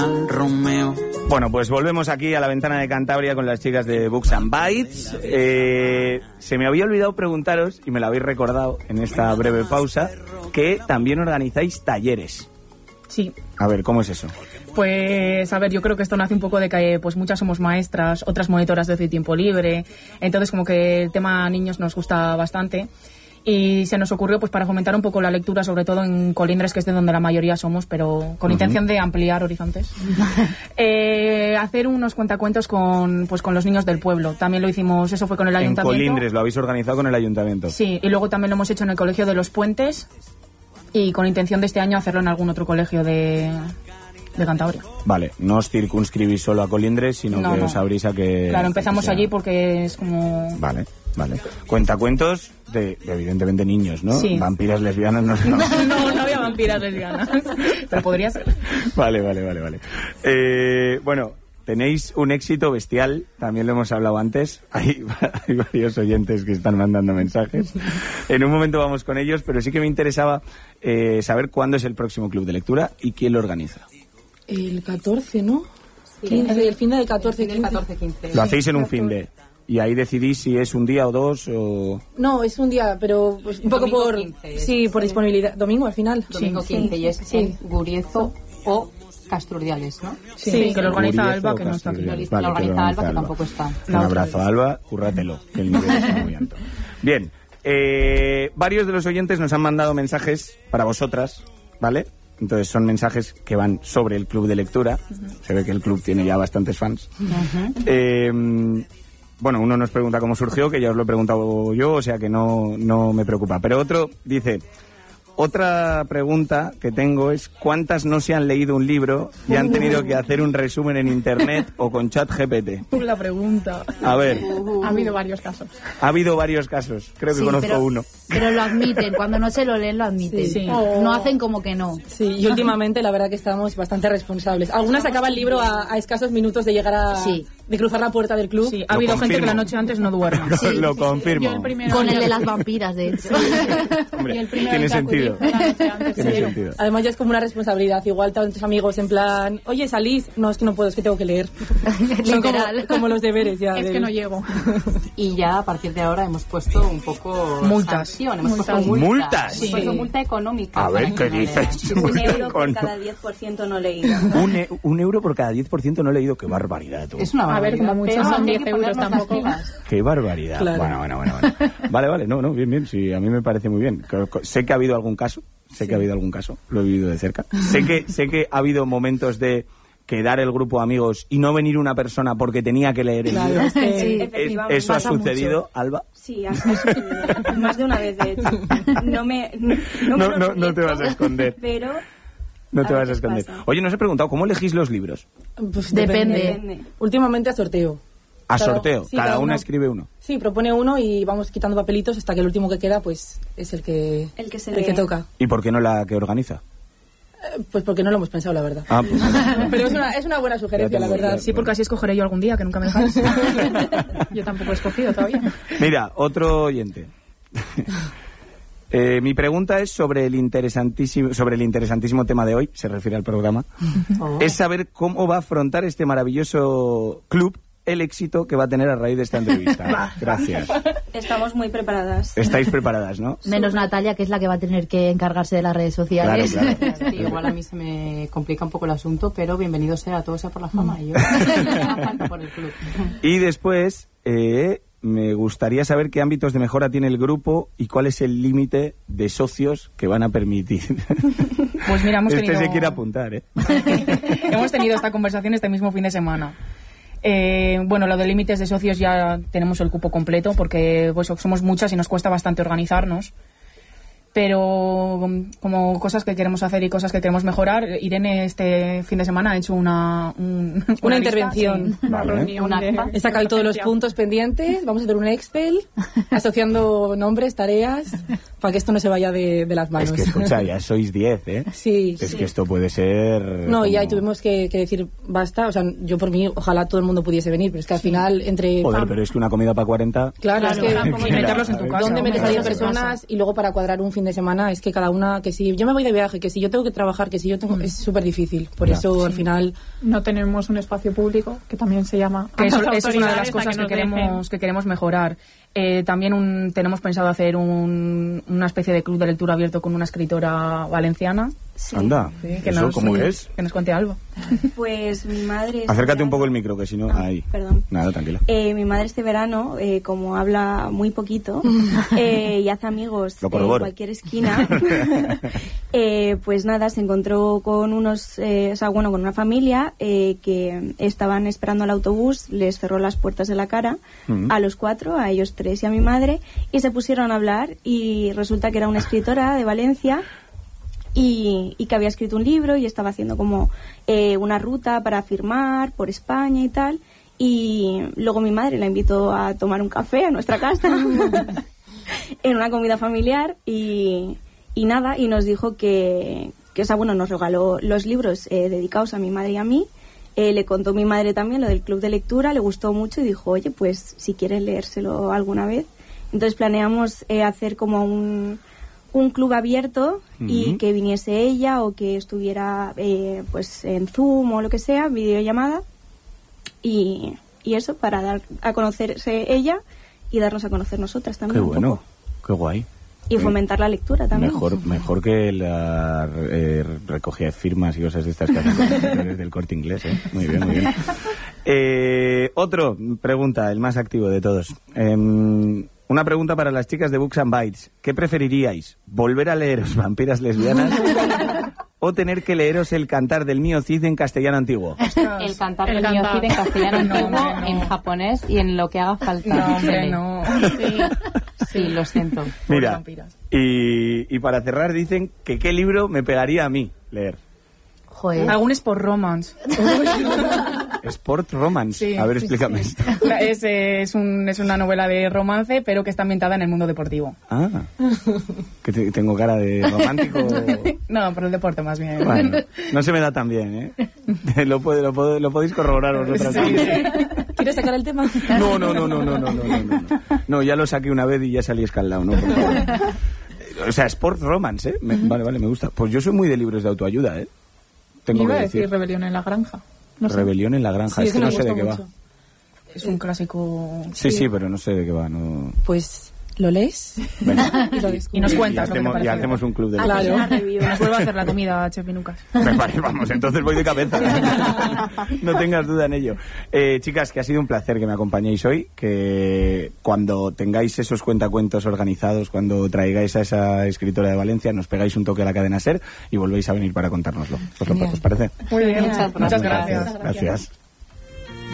Romeo. Bueno, pues volvemos aquí a la ventana de Cantabria con las chicas de Books and Bites. Se me había olvidado preguntaros, y me lo habéis recordado en esta breve pausa, que también organizáis talleres. Sí. A ver, ¿cómo es eso? Pues, a ver, yo creo que esto nace un poco de que pues muchas somos maestras, otras monitoras de tiempo libre, entonces como que el tema niños nos gusta bastante. Y se nos ocurrió pues para fomentar un poco la lectura, sobre todo en Colindres, que es de donde la mayoría somos, pero con intención de ampliar horizontes. Hacer unos cuentacuentos con los niños del pueblo. También lo hicimos, eso fue con el ayuntamiento. En Colindres, lo habéis organizado con el ayuntamiento. Sí, y luego también lo hemos hecho en el Colegio de los Puentes y con intención de este año hacerlo en algún otro colegio de Cantabria. Vale, no os circunscribís solo a Colindres, sino que os abrís a que... Claro, empezamos allí porque es como... Vale. Cuentacuentos de evidentemente niños, ¿no? Sí. Vampiras lesbianas no. No había vampiras lesbianas, pero podría ser. Vale. Bueno, tenéis un éxito bestial, también lo hemos hablado antes. Hay varios oyentes que están mandando mensajes. En un momento vamos con ellos, pero sí que me interesaba saber cuándo es el próximo club de lectura y quién lo organiza. El 14, ¿no? Sí. 15, el fin del 14, 15. Lo hacéis en un fin de... Y ahí decidís si es un día o dos o... No, es un día, pero pues, un poco por... 15, sí, por disponibilidad. ¿Domingo al final? Domingo 15 y es en Guriezo o Casturdiales, ¿no? Sí, que lo organiza Guriezo Alba, que no está aquí. Vale, Lo organiza Alba, que tampoco está. Un abrazo, Alba, cúrratelo, que el nivel está muy alto. Bien, varios de los oyentes nos han mandado mensajes para vosotras, ¿vale? Entonces son mensajes que van sobre el club de lectura. Se ve que el club tiene ya bastantes fans. Bueno, uno nos pregunta cómo surgió, que ya os lo he preguntado yo, o sea que no me preocupa. Pero otro dice, otra pregunta que tengo es ¿cuántas no se han leído un libro y han tenido que hacer un resumen en internet o con ChatGPT? La pregunta. A ver. Ha habido varios casos. Ha habido varios casos, creo que Sí, conozco uno. Pero lo admiten, cuando no se lo leen lo admiten. Sí. No hacen como que no. Sí, y últimamente la verdad que estamos bastante responsables. Algunas acaba el libro a escasos minutos de llegar a... Sí. de cruzar la puerta del club. Sí, ha habido gente que la noche antes no duerme. Sí. Lo confirmo. Con el de las vampiras, de hecho. Hombre, tiene sentido. Tiene sentido. Además ya es como una responsabilidad. Igual tantos amigos en plan, oye, salís. No, es que no puedo, es que tengo que leer. Son Literal. como los deberes ya. Es que no llego. Y ya a partir de ahora hemos puesto un poco... Multas. sanción, hemos puesto ¿Multas? Sí. Hemos puesto multa económica. A ver, ¿qué dices? Un euro por cada 10% no leído. Un euro por cada 10% no he leído. ¡Qué barbaridad, tú! Es una barbaridad. A ver, como mucho pero son hay 10 que euros ponernos las tampoco. pilas. ¡Qué barbaridad! Claro. Bueno. Vale, no, bien, sí, a mí me parece muy bien. Sé que ha habido algún caso, lo he vivido de cerca. Sé que ha habido momentos de quedar el grupo de amigos y no venir una persona porque tenía que leer el libro. Efectivamente. ¿Eso ha Pasa sucedido, mucho. Alba? Sí, ha sucedido. Más de una vez, de hecho. No te vas a esconder. Pero... No te a vas a ver qué esconder. pasa. Oye, nos he preguntado, ¿cómo elegís los libros? Pues Depende. Últimamente a sorteo. A Claro, sorteo, sí, cada una uno escribe uno. Sí, propone uno y vamos quitando papelitos hasta que el último que queda pues es el que toca. ¿Y por qué no la que organiza? Pues porque no lo hemos pensado, la verdad. Ah, pues, Pero es una buena sugerencia, la verdad. Sí, porque así escogeré yo algún día, que nunca me dejáis. Yo tampoco he escogido todavía. Mira, otro oyente. Mi pregunta es sobre el interesantísimo tema de hoy, se refiere al programa. Es saber cómo va a afrontar este maravilloso club el éxito que va a tener a raíz de esta entrevista. Gracias. Estamos muy preparadas. Estáis preparadas, ¿no? Menos Natalia, que es la que va a tener que encargarse de las redes sociales. Claro. Sí, igual a mí se me complica un poco el asunto, pero bienvenido sea a todos sea por la fama y yo falta por el club. Y después, me gustaría saber qué ámbitos de mejora tiene el grupo y cuál es el límite de socios que van a permitir. Pues mira, hemos tenido... se quiere apuntar, ¿eh? Hemos tenido esta conversación este mismo fin de semana. Bueno, lo de límites de socios ya tenemos el cupo completo porque pues somos muchas y nos cuesta bastante organizarnos. Pero como cosas que queremos hacer y cosas que queremos mejorar, Irene este fin de semana ha hecho una intervención. Lista, sí, una reunión. He sacado todos los puntos pendientes, vamos a hacer un Excel, asociando nombres, tareas, para que esto no se vaya de las manos. Es que, escucha, ya sois 10, ¿eh? Sí. Es que esto puede ser... No, y ahí tuvimos que decir basta. O sea, yo por mí, ojalá todo el mundo pudiese venir, pero es que al final entre... Joder, pero es que una comida para 40... Claro, es que... Y meterlos en tu casa. ¿Dónde metes a 10 Meterlos en tu personas? Y luego para cuadrar un fin de semana, es que cada una... Que si yo me voy de viaje, que si yo tengo que trabajar, que si yo tengo... Es súper difícil. Por eso, al final... No tenemos un espacio público, que también se llama... Que eso es una de las autoridades cosas a que nos que queremos mejorar. También tenemos pensado hacer una especie de club de lectura abierto con una escritora valenciana. Sí. Anda, Sí, ¿eso cómo es? Que nos cuente algo. Pues mi madre... Acércate un poco el micro, que si no... ahí. Perdón. Nada, tranquila. Mi madre este verano, como habla muy poquito y hace amigos Lo en corroboro. cualquier esquina, pues nada, se encontró con con una familia que estaban esperando el autobús, les cerró las puertas de la cara a los 4, a ellos 3 y a mi madre, y se pusieron a hablar y resulta que era una escritora de Valencia y que había escrito un libro y estaba haciendo como una ruta para firmar por España y tal. Y luego mi madre la invitó a tomar un café a nuestra casa en una comida familiar y nada, y nos dijo que nos regaló los libros dedicados a mi madre y a mí. Le contó mi madre también lo del club de lectura, le gustó mucho y dijo, oye, pues si quieres leérselo alguna vez. Entonces planeamos hacer como un club abierto y que viniese ella o que estuviera pues en Zoom o lo que sea, videollamada. Y eso, para dar a conocerse ella y darnos a conocer nosotras también. Qué un bueno, poco. qué guay. Y fomentar la lectura también. Mejor que la recogida de firmas y cosas de estas que hacen los editores del Corte Inglés, ¿eh? Muy bien, muy bien. Otro, pregunta, el más activo de todos. Una pregunta para las chicas de Books and Bites. ¿Qué preferiríais? ¿Volver a leeros Vampiras Lesbianas o tener que leeros El cantar del mío Cid en castellano antiguo? El cantar del mío Cid en castellano antiguo, en japonés y en lo que haga falta. No, hombre, no. Sí, lo siento. Mira, Vampiras. y para cerrar dicen que qué libro me pegaría a mí leer. Joder. Algún Sport Romance. Sport Romance. Sí, a ver, sí, explícame sí. esto. Es una novela de romance, pero que está ambientada en el mundo deportivo. Ah, que tengo cara de romántico. No, por el deporte más bien. Bueno, no se me da tan bien, ¿eh? Lo podéis corroborar vosotras. Sí, sí. ¿Quieres sacar el tema? No. No, ya lo saqué una vez y ya salí escaldado, ¿no? Por favor. O sea, Sport Romance, ¿eh? Vale, me gusta. Pues yo soy muy de libros de autoayuda, ¿eh? Tengo Iba que a decir decir. Rebelión en la granja. No sé. Rebelión en la granja. Sí, es que ese no me sé de gustó qué va. mucho. Es un clásico. Sí, pero no sé de qué va. No... Pues, ¿lo lees? Venga. Y nos cuentas lo que te y pareció. hacemos un club de Claro. lectura. Una review. Nos vuelve a hacer la comida, Chef Pinucas. Me parece, vamos, entonces voy de cabeza. No tengas duda en ello. Chicas, que ha sido un placer que me acompañéis hoy, que cuando tengáis esos cuentacuentos organizados, cuando traigáis a esa escritora de Valencia, nos pegáis un toque a la cadena SER y volvéis a venir para contárnoslo. ¿Os parece? Muy bien, Muchas muchas gracias. gracias. Gracias.